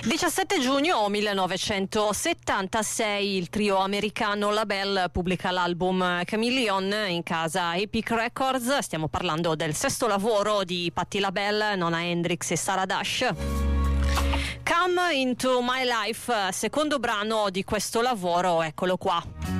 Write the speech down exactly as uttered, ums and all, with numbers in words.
diciassette giugno millenovecentosettantasei il trio americano Label pubblica l'album Chameleon in casa Epic Records. Stiamo parlando del sesto lavoro di Patti LaBelle, Nona Hendrix e Sarah Dash. Come Into My Life, secondo brano di questo lavoro, eccolo qua.